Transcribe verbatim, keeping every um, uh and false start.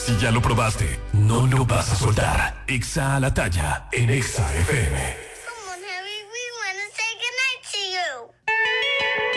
Si ya lo probaste, no lo vas a soltar. Exa a la talla en Exa F M.